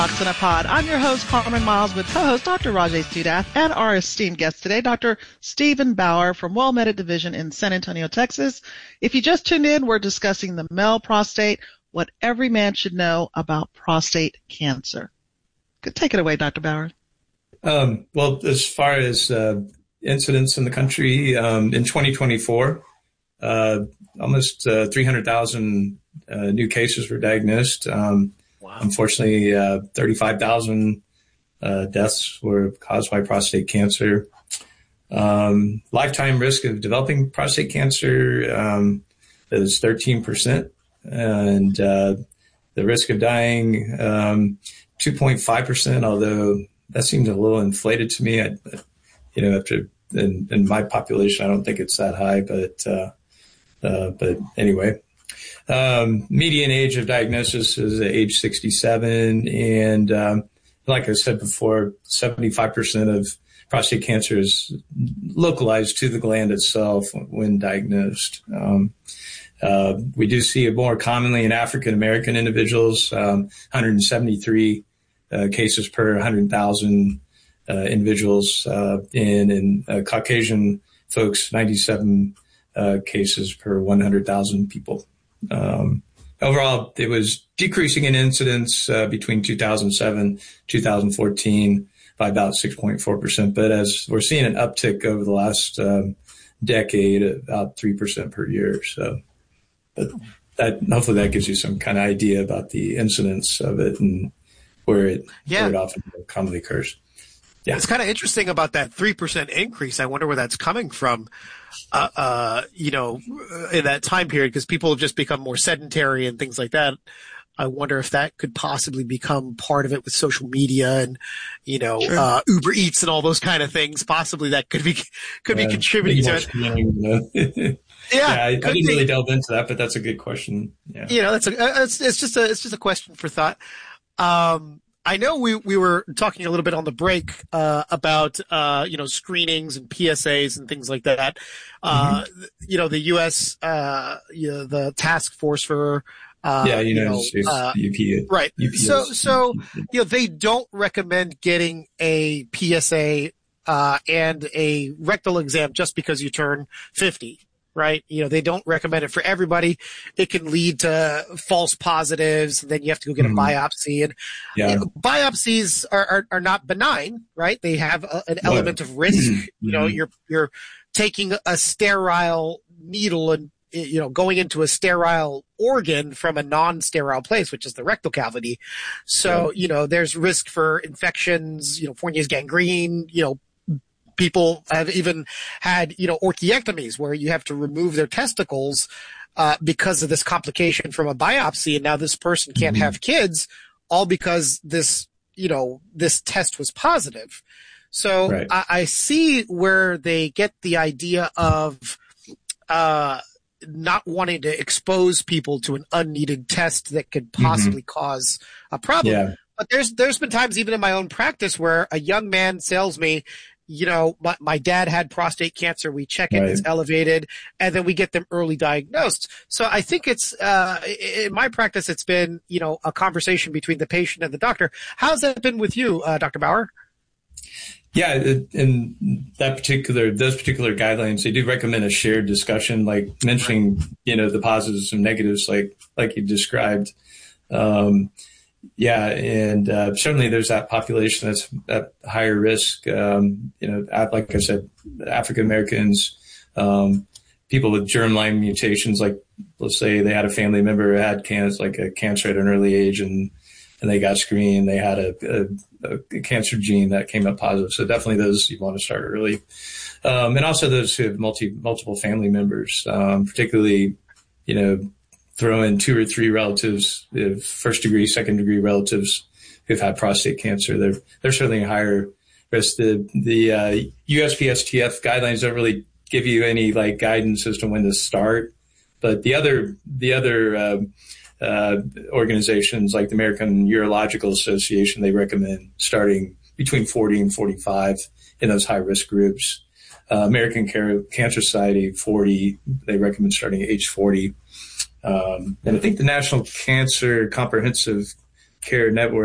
Docs in a Pod. I'm your host, Carmen Miles, with co-host Dr. Rajay Sudath and our esteemed guest today, Dr. Stephen Bauer from WellMed Division in San Antonio, Texas. If you just tuned in, we're discussing the male prostate, what every man should know about prostate cancer. Take it away, Dr. Bauer. Well, as far as incidents in the country, in 2024, almost 300,000 new cases were diagnosed. Wow. Unfortunately, 35,000 deaths were caused by prostate cancer. Lifetime risk of developing prostate cancer is 13%, and the risk of dying 2.5%. Although that seems a little inflated to me. After in my population, I don't think it's that high, but anyway. Median age of diagnosis is age 67. And like I said before, 75% of prostate cancer is localized to the gland itself when diagnosed. We do see it more commonly in African American individuals, 173 cases per 100,000 individuals, and in Caucasian folks, 97 cases per 100,000 people. Overall, it was decreasing in incidence between 2007 2014 by about 6.4%. But as we're seeing an uptick over the last decade, about 3% per year. So hopefully that gives you some kind of idea about the incidence of it and where it often commonly occurs. Yeah. It's kind of interesting about that 3% increase. I wonder where that's coming from, in that time period, because people have just become more sedentary and things like that. I wonder if that could possibly become part of it with social media and, sure. Uber Eats and all those kind of things. Possibly that could be contributing to it. I didn't really delve into that, but that's a good question. Yeah. It's just a question for thought. I know we were talking a little bit on the break about screenings and PSAs and things like that. The U.S. The task force for United States UPA. Right. UPS. So they don't recommend getting a PSA and a rectal exam just because you turn 50. Right. They don't recommend it for everybody. It can lead to false positives. And then you have to go get a biopsy, and biopsies are not benign, right? They have an element of risk. You're taking a sterile needle and, going into a sterile organ from a non-sterile place, which is the rectal cavity. So, there's risk for infections, Fournier's gangrene, people have even had, orchiectomies where you have to remove their testicles because of this complication from a biopsy. And now this person can't have kids, all because this test was positive. So right. I see where they get the idea of not wanting to expose people to an unneeded test that could possibly cause a problem. Yeah. But there's been times even in my own practice where a young man tells me, my dad had prostate cancer. We check it, it's elevated, and then we get them early diagnosed. So I think it's, in my practice, it's been, a conversation between the patient and the doctor. How's that been with you, Dr. Bauer? Yeah, in those particular guidelines, they do recommend a shared discussion, like mentioning, the positives and negatives, like you described. Certainly there's that population that's at higher risk. Like I said, African Americans, people with germline mutations, like let's say they had a family member who had cancer at an early age, and they got screened. They had a cancer gene that came up positive. So definitely those you want to start early, and also those who have multiple family members, particularly, throw in 2 or 3 relatives, first degree, second degree relatives who've had prostate cancer. They're certainly higher risk. The USPSTF guidelines don't really give you any guidance as to when to start, but the other organizations like the American Urological Association, they recommend starting between 40 and 45 in those high risk groups. American Cancer Society, 40, they recommend starting at age 40. And I think the National Cancer Comprehensive Care Network